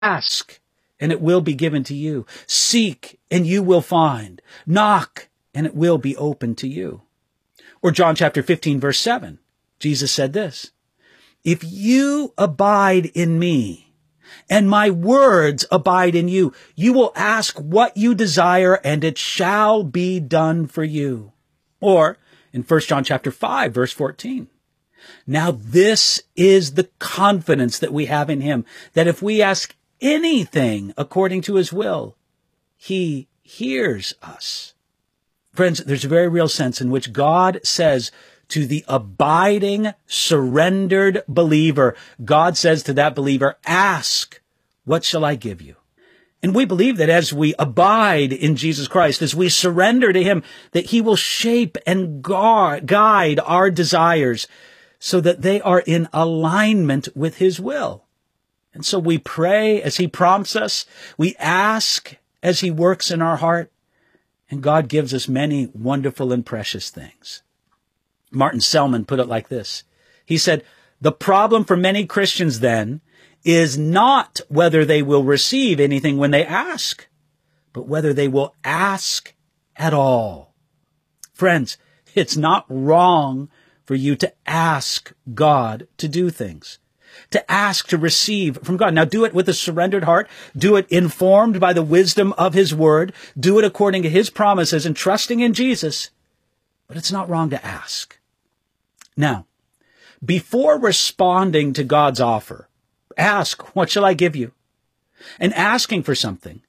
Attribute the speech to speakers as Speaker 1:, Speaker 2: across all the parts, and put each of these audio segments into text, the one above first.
Speaker 1: Ask, and it will be given to you. Seek, and you will find. Knock, and it will be open to you. Or John chapter 15, verse 7. Jesus said this, if you abide in me, and my words abide in you, you will ask what you desire, and it shall be done for you. Or in 1 John chapter 5, verse 14. Now this is the confidence that we have in him, that if we ask anything according to his will, he hears us. Friends, there's a very real sense in which God says to the abiding, surrendered believer, God says to that believer, ask, what shall I give you? And we believe that as we abide in Jesus Christ, as we surrender to him, that he will shape and guide our desires so that they are in alignment with his will. And so we pray as he prompts us. We ask as he works in our heart. And God gives us many wonderful and precious things. Martin Selman put it like this. He said, the problem for many Christians then is not whether they will receive anything when they ask, but whether they will ask at all. Friends, it's not wrong for you to ask God to do things, to ask to receive from God. Now do it with a surrendered heart. Do it informed by the wisdom of his word. Do it according to his promises and trusting in Jesus. But it's not wrong to ask. Now, before responding to God's offer, ask, what shall I give you? And asking for something,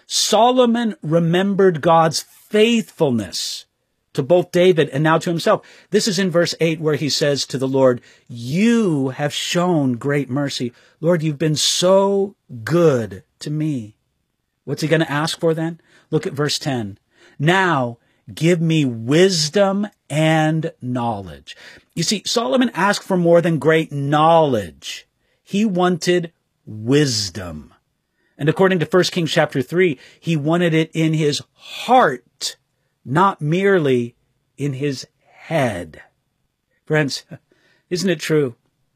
Speaker 1: Solomon remembered God's faithfulness to both David and now to himself. This is in verse 8 where he says to the Lord, you have shown great mercy. Lord, you've been so good to me. What's he going to ask for then? Look at verse 10. Now, give me wisdom and knowledge. You see, Solomon asked for more than great knowledge. He wanted wisdom. And according to 1 Kings chapter 3, he wanted it in his heart, not merely in his head. Friends, isn't it true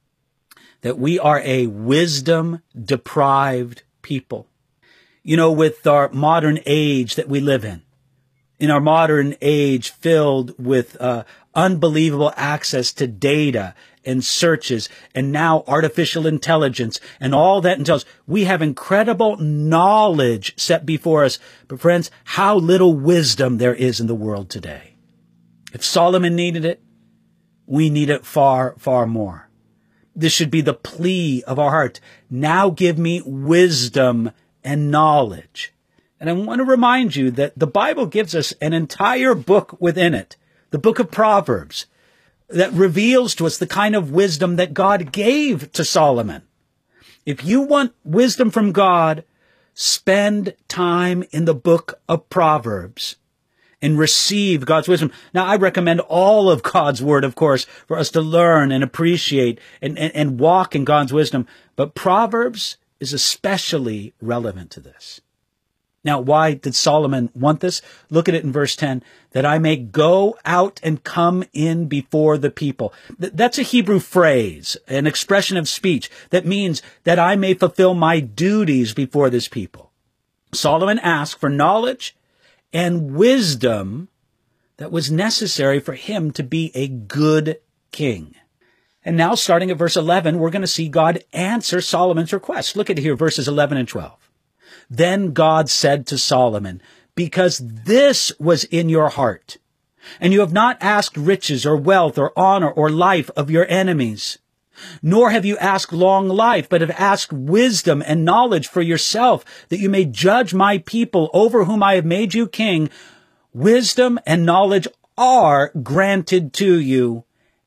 Speaker 1: that we are a wisdom-deprived people? You know, with our modern age that we live in our modern age filled with unbelievable access to data and searches, and now artificial intelligence and all that entails, we have incredible knowledge set before us. But friends, how little wisdom there is in the world today. If Solomon needed it, we need it far, far more. This should be the plea of our heart. Now give me wisdom and knowledge. And I want to remind you that the Bible gives us an entire book within it, the book of Proverbs, that reveals to us the kind of wisdom that God gave to Solomon. If you want wisdom from God, spend time in the book of Proverbs and receive God's wisdom. Now, I recommend all of God's word, of course, for us to learn and appreciate and walk in God's wisdom. But Proverbs is especially relevant to this. Now, why did Solomon want this? Look at it in verse 10, that I may go out and come in before the people. That's a Hebrew phrase, an expression of speech that means that I may fulfill my duties before this people. Solomon asked for knowledge and wisdom that was necessary for him to be a good king. And now, starting at verse 11, we're going to see God answer Solomon's request. Look at here, verses 11 and 12. Then God said to Solomon, because this was in your heart, and you have not asked riches or wealth or honor or life of your enemies, nor have you asked long life, but have asked wisdom and knowledge for yourself, that you may judge my people over whom I have made you king, wisdom and knowledge are granted to you,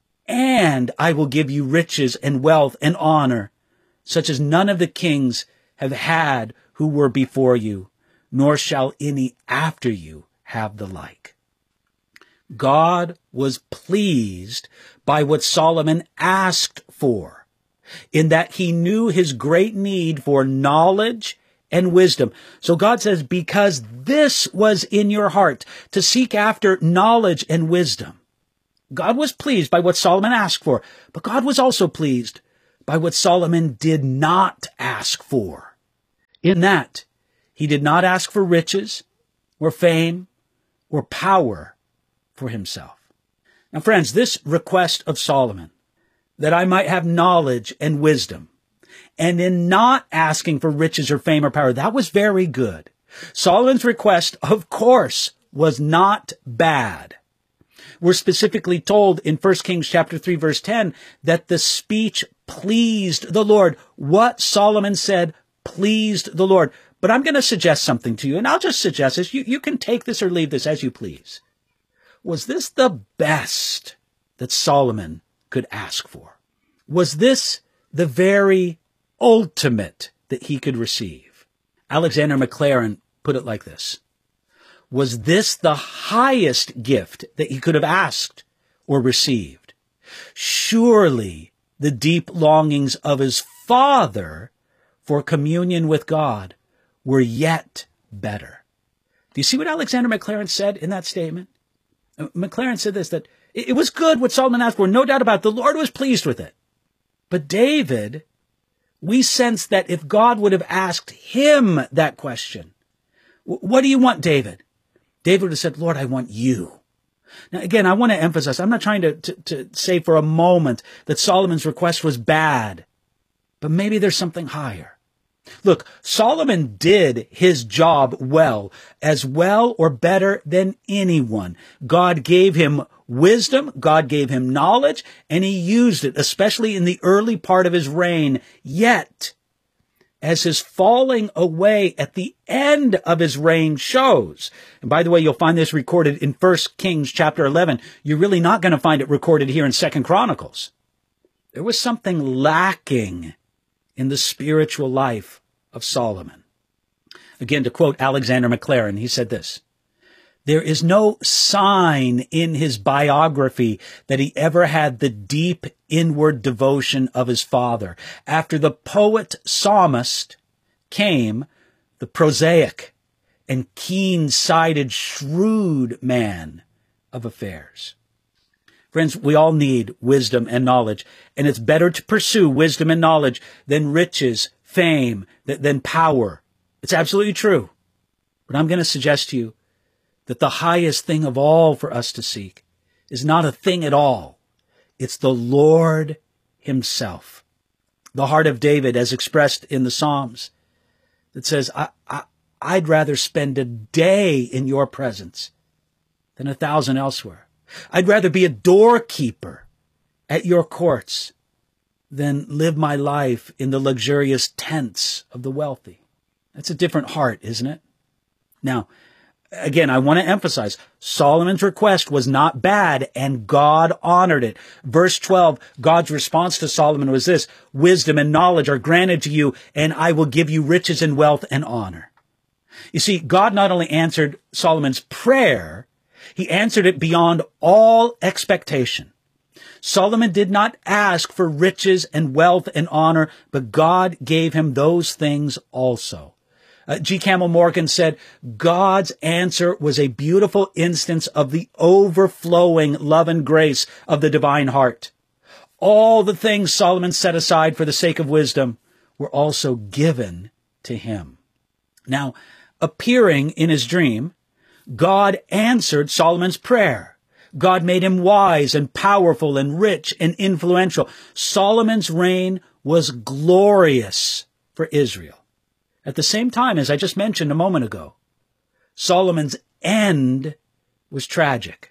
Speaker 1: and I will give you riches and wealth and honor, such as none of the kings have had who were before you, nor shall any after you have the like. God was pleased by what Solomon asked for, in that he knew his great need for knowledge and wisdom. So God says, because this was in your heart, to seek after knowledge and wisdom. God was pleased by what Solomon asked for, but God was also pleased by what Solomon did not ask for. in that he did not ask for riches or fame or power for himself. Now, friends, this request of Solomon, that I might have knowledge and wisdom, and in not asking for riches or fame or power, that was very good. Solomon's request, of course, was not bad. We're specifically told in 1 Kings chapter 3, verse 10, that the speech pleased the Lord. What Solomon said pleased the Lord. But I'm going to suggest something to you, and I'll just suggest this. You can take this or leave this as you please. Was this the best that Solomon could ask for? Was this the very ultimate that he could receive? Alexander Maclaren put it like this. Was this the highest gift that he could have asked or received? Surely the deep longings of his father for communion with God were yet better. Do you see what Alexander Maclaren said in that statement? Maclaren said this, that it was good what Solomon asked for, no doubt about it. The Lord was pleased with it. But David, we sense that if God would have asked him that question, what do you want, David? David would have said, Lord, I want you. Now, again, I want to emphasize, I'm not trying to say for a moment that Solomon's request was bad, but maybe there's something higher. Look, Solomon did his job well, as well or better than anyone. God gave him wisdom, God gave him knowledge, and he used it, especially in the early part of his reign. Yet, as his falling away at the end of his reign shows, and by the way, you'll find this recorded in 1 Kings chapter 11. You're really not going to find it recorded here in 2 Chronicles. There was something lacking in the spiritual life of Solomon. Again, to quote Alexander Maclaren, he said this, there is no sign in his biography that he ever had the deep inward devotion of his father. After the poet psalmist came the prosaic and keen-sighted, shrewd man of affairs. Friends, we all need wisdom and knowledge, and it's better to pursue wisdom and knowledge than riches, fame, than power. It's absolutely true. But I'm going to suggest to you that the highest thing of all for us to seek is not a thing at all. It's the Lord himself. The heart of David, as expressed in the Psalms, that says, I'd rather spend a day in your presence than 1,000 elsewhere. I'd rather be a doorkeeper at your courts than live my life in the luxurious tents of the wealthy. That's a different heart, isn't it? Now, again, I want to emphasize, Solomon's request was not bad, and God honored it. Verse 12, God's response to Solomon was this, wisdom and knowledge are granted to you, and I will give you riches and wealth and honor. You see, God not only answered Solomon's prayer, he answered it beyond all expectation. Solomon did not ask for riches and wealth and honor, but God gave him those things also. G. Campbell Morgan said, God's answer was a beautiful instance of the overflowing love and grace of the divine heart. All the things Solomon set aside for the sake of wisdom were also given to him. Now, appearing in his dream, God answered Solomon's prayer. God made him wise and powerful and rich and influential. Solomon's reign was glorious for Israel. At the same time, as I just mentioned a moment ago, Solomon's end was tragic.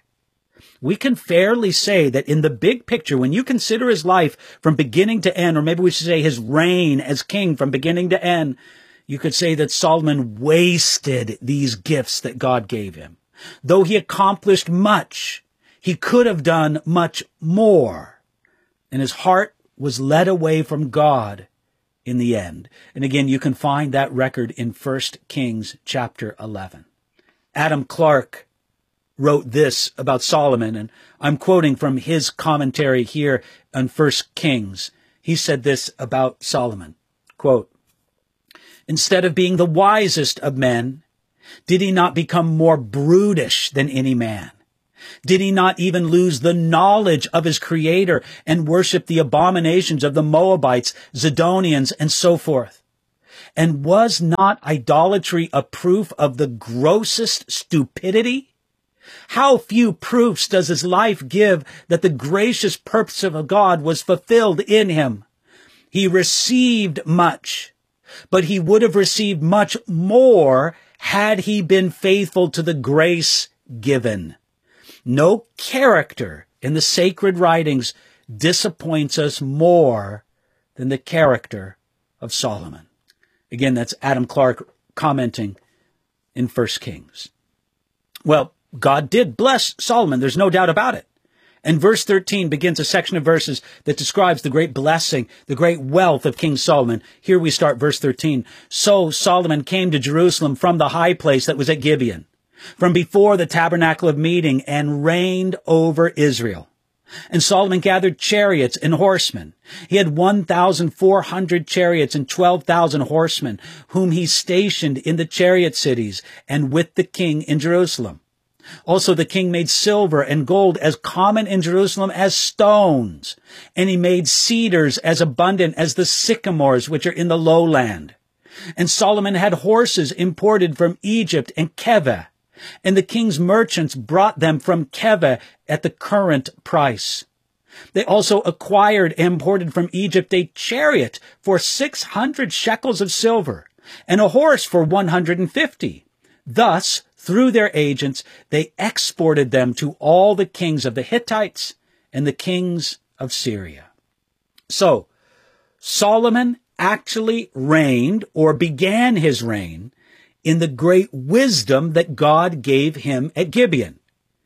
Speaker 1: We can fairly say that in the big picture, when you consider his life from beginning to end, or maybe we should say his reign as king from beginning to end, you could say that Solomon wasted these gifts that God gave him. Though he accomplished much, he could have done much more. And his heart was led away from God in the end. And again, you can find that record in 1 Kings chapter 11. Adam Clarke wrote this about Solomon, and I'm quoting from his commentary here on 1 Kings. He said this about Solomon, quote, instead of being the wisest of men, did he not become more brutish than any man? Did he not even lose the knowledge of his Creator and worship the abominations of the Moabites, Zidonians, and so forth? And was not idolatry a proof of the grossest stupidity? How few proofs does his life give that the gracious purpose of God was fulfilled in him? He received much, but he would have received much more had he been faithful to the grace given. No character in the sacred writings disappoints us more than the character of Solomon. Again, that's Adam Clarke commenting in 1 Kings. Well, God did bless Solomon. There's no doubt about it. And verse 13 begins a section of verses that describes the great blessing, the great wealth of King Solomon. Here we start verse 13. So Solomon came to Jerusalem from the high place that was at Gibeon, from before the tabernacle of meeting, and reigned over Israel. And Solomon gathered chariots and horsemen. He had 1,400 chariots and 12,000 horsemen, whom he stationed in the chariot cities and with the king in Jerusalem. Also the king made silver and gold as common in Jerusalem as stones, and he made cedars as abundant as the sycamores which are in the lowland. And Solomon had horses imported from Egypt and Keveh, and the king's merchants brought them from Keveh at the current price. They also acquired and imported from Egypt a chariot for 600 shekels of silver, and a horse for 150. Thus, through their agents, they exported them to all the kings of the Hittites and the kings of Syria. So, Solomon actually reigned, or began his reign, in the great wisdom that God gave him at Gibeon.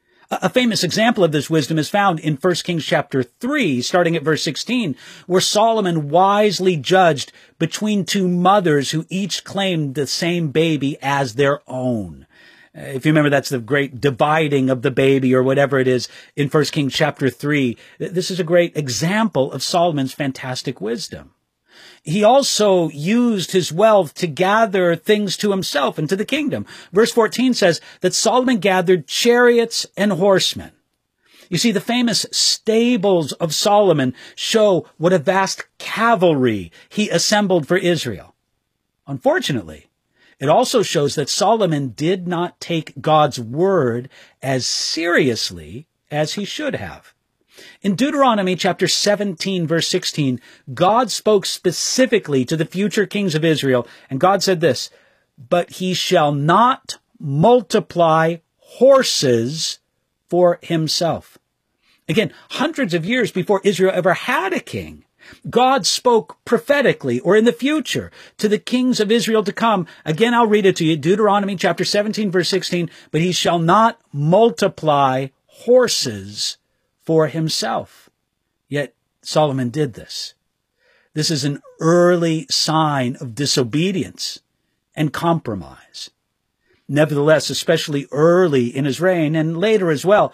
Speaker 1: A famous example of this wisdom is found in 1 Kings chapter 3, starting at verse 16, where Solomon wisely judged between two mothers who each claimed the same baby as their own. If you remember, that's the great dividing of the baby or whatever it is in 1 Kings chapter 3. This is a great example of Solomon's fantastic wisdom. He also used his wealth to gather things to himself and to the kingdom. Verse 14 says that Solomon gathered chariots and horsemen. You see, the famous stables of Solomon show what a vast cavalry he assembled for Israel. Unfortunately, it also shows that Solomon did not take God's word as seriously as he should have. In Deuteronomy chapter 17, verse 16, God spoke specifically to the future kings of Israel, and God said this, "But he shall not multiply horses for himself." Again, hundreds of years before Israel ever had a king, God spoke prophetically, or in the future, to the kings of Israel to come. Again, I'll read it to you. Deuteronomy chapter 17, verse 16, "But he shall not multiply horses for himself." Yet Solomon did this. This is an early sign of disobedience and compromise. Nevertheless, especially early in his reign and later as well,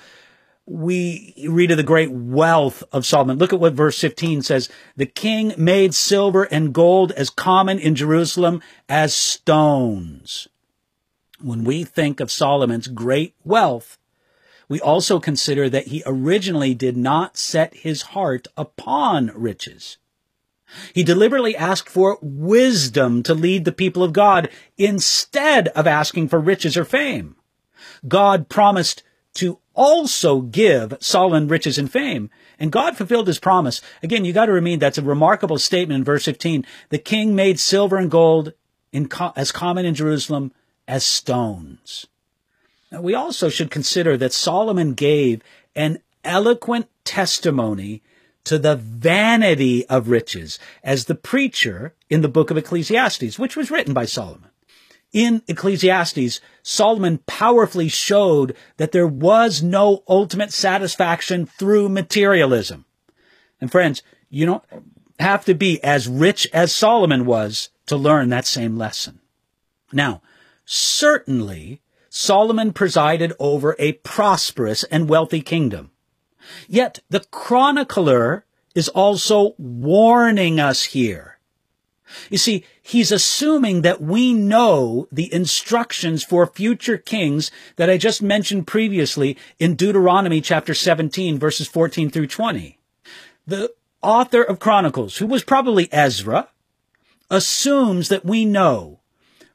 Speaker 1: we read of the great wealth of Solomon. Look at what verse 15 says. "The king made silver and gold as common in Jerusalem as stones." When we think of Solomon's great wealth, we also consider that he originally did not set his heart upon riches. He deliberately asked for wisdom to lead the people of God instead of asking for riches or fame. God promised to also give Solomon riches and fame, and God fulfilled his promise. Again, you got to remember that's a remarkable statement in verse 15. "The king made silver and gold as common in Jerusalem as stones." Now, we also should consider that Solomon gave an eloquent testimony to the vanity of riches as the preacher in the book of Ecclesiastes, which was written by Solomon. In Ecclesiastes, Solomon powerfully showed that there was no ultimate satisfaction through materialism. And friends, you don't have to be as rich as Solomon was to learn that same lesson. Now, certainly, Solomon presided over a prosperous and wealthy kingdom. Yet the chronicler is also warning us here. You see, he's assuming that we know the instructions for future kings that I just mentioned previously in Deuteronomy chapter 17, verses 14 through 20. The author of Chronicles, who was probably Ezra, assumes that we know